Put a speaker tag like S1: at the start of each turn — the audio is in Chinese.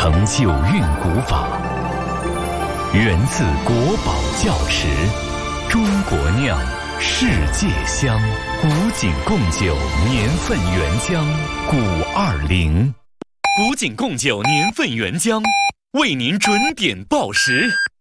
S1: 成就韵古法，源自国宝窖池，中国酿，世界香。古井贡酒年份原浆520，古井贡酒年份原浆为您准点报时。